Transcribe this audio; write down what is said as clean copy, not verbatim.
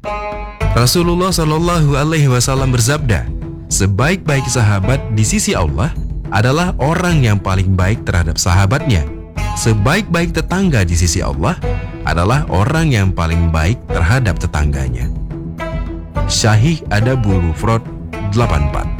Rasulullah Shallallahu Alaihi Wasallam bersabda, sebaik-baik sahabat di sisi Allah adalah orang yang paling baik terhadap sahabatnya. Sebaik-baik tetangga di sisi Allah adalah orang yang paling baik terhadap tetangganya. Syahih Adabul Mufrad 84.